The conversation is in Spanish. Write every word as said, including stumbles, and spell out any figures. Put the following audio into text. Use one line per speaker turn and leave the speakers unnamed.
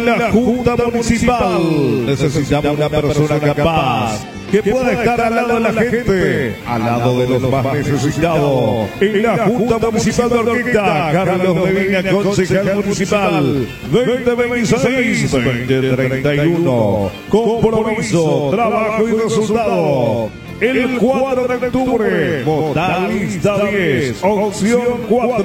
la Junta Municipal necesitamos una persona capaz que pueda estar al lado de la gente, al lado de los más necesitados. En la Junta Municipal de Orquesta, Carlos Medina, concejal municipal, veinte veintiséis, veinte treinta y uno. Compromiso, trabajo y resultado. El cuatro de octubre, vota lista diez, opción cuatro.